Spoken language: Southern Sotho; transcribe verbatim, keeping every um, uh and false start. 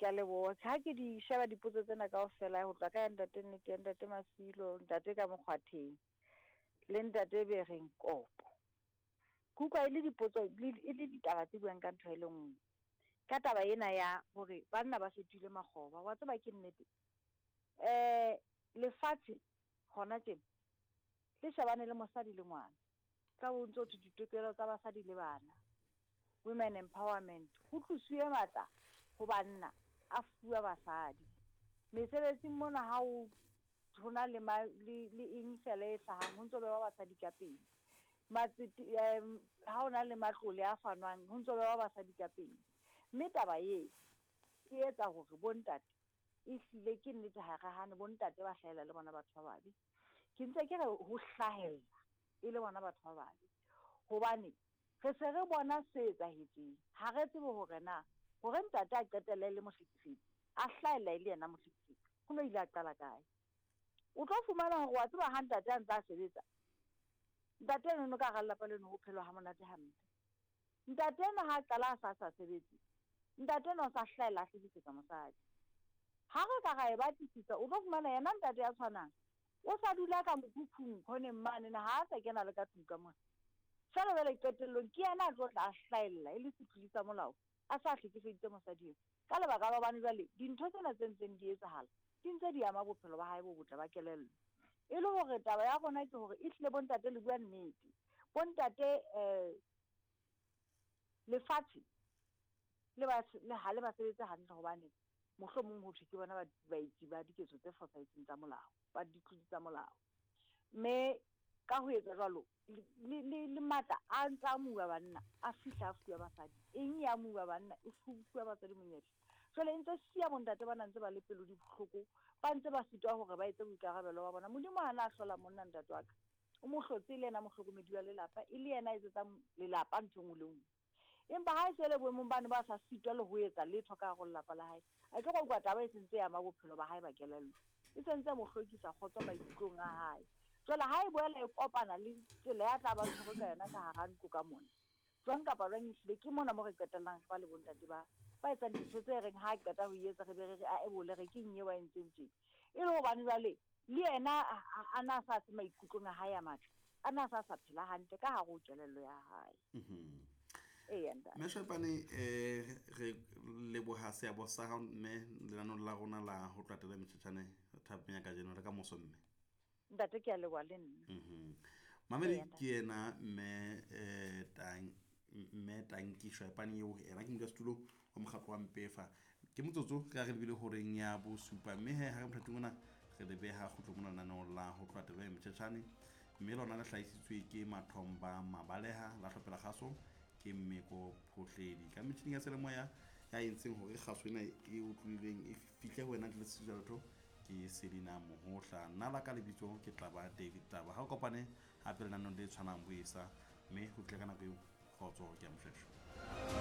ke a leboha ha ke di sheba dipotso tsena kaofela ho tla ka ntate Nnete ntate Masilo ntate ka mokgwatheng le ntate be reng kopo kuka ile dipotso ile ditaba tse buang ka ntho e le nngwe ka taba ena ya hore banna ba fetile makgoba wa tseba ke nnete eh lefatshe hona tjena le shabane le mosadi le ngwana ka bo ntso ditokelo tsa basadi le bana women empowerment ho tlosiwe matla ho banna a fuwa basadi mesebetsi mona ha o hona le le eng fela e hlahang ho ntso be ba basadi ka pele matsiti ha ona le matlole a fanwang ho ntso be ba basadi ka pele mme taba ye ke etsa hore bontate e hlile ke nnete ha re hane bontate ba hlahela le bona batho ba babe ke ntse ke re ho hlahella e le bona batho ba babe hobane re se re bona se etsahetseng ha re tsebe hore na hore ntate a qetelle le mohlekefedi a hlahella ile yena mohlekefedi ho no ile a qala kae o tlo fumana hore wa tseba ha ntate a ntse a sebetsa ntate no ka ga lapa leno ho phelwa ha monate hampe ntate no ha qala a sa sa sebetse ntate no sa hlahella a hlekefetsa mosadi ha re ka ga e batlisisa o tlo fumana yena ntate ya tshwanang o sa dula ka mokhukhung khone mmane na ha sa kena le ka tuka mona fela bele qetellong ke yena a tlo tla a hlahella e le setlisa molao a sa hlekefeditse mosadi eo ka lebaka la bana jwale dintho tsena tse ntseng di etsahala di ntse di ama bophelo ba hae bo botle ba kelello e le hore taba ya bona ke hore e hlile bontate le bua nnete bontate eh lefatshe le ba le ha le ba sebetsa hantle hobane mohlomong ho thwe ke bona ba itse ba diketso tse fosahetseng tsa molao ba ditlodi tsa molao mme ka ho etsa jwalo le le matla a ntsa mua banna a fihla a fuwa basadi eng ya mua banna e fuwa basadi monyetla jwale ntse siya bontate ba ntse ba le pelo di bohloko ba ntse ba sitwa hore ba etse boikarabelo ba bona modimo ana a hlola monna ntate wa ka o mo hlotse le yena mohlokomedi wa lelapa e le yena a etsetsang lelapa ntho ngwe le ngwe empa ha e se le boemong bane ba sa sitwa le ho etsa letho ka go lelapa la hae a ke go kwa taba e sentse ya mabophelo ba hae ba kelello e sentse mo hlokisa khotso maikutlong a hae jwale ha e boela e kopana le tsela ya tla ba tshwere ka yona ka hara ntlo ka mona jwang kapa jwang ehlile ke mona mo re qetellang ba le bontate ba ba etsa dintho tse reng ha qeta ho etsa re be re a ebole re ke nnye wa entseng tjena e le hobane jwale le yena a na sa se maikutlong a hae a matla a na sa sa phela hantle ka hare ho kelello ya hae Meshapane eh re leboha se ya bosa ha mme lenano la rona la ho tlatela metjhane thapeng ya ka jeno re ka moso mme ntate ke a leboha le nna mhm mamedi ke ena mme eh tang mme tang ki Shapane yo era ke mo stulo wa mokgatlo wa Mpefa ke motsotso ka re bile horeng ya bo supa mme he ha motho ngwana re le beha go tlo mona nano la ho tlatela metjhane mme lona le hlaisitswe ke Mathomba Mabaleha la hlopela gaso ke mmeko photledi ka metšhining ya selemoya ya entseng hore kgaso ena e utlwileng e fihle wena le sejalo ke Selina Mohohla nna la ka lebitso ke Tlaba David Taba ha o kopane hape le nano le tshwanang boisa mme ho tle kana go khotso ke a mofetho.